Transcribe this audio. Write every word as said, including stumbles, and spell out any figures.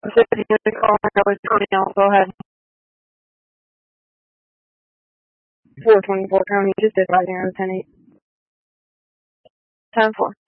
So if you need to call number twenty, go ahead. four twenty-four, County, just advising on ten eight. ten four.